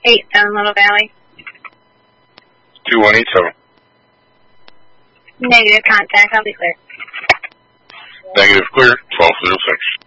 8-7 Little Valley. 2187. Negative contact, I'll be clear. Negative clear, 1206.